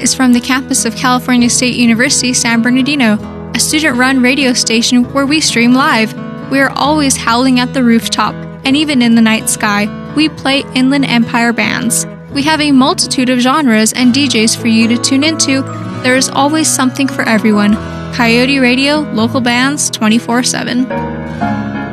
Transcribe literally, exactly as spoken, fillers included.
is from the campus of California State University, San Bernardino, a student-run radio station where we stream live. We are always howling at the rooftop, and even in the night sky, we play Inland Empire bands. We have a multitude of genres and D Js for you to tune into. There is always something for everyone. Coyote Radio, local bands, twenty-four seven.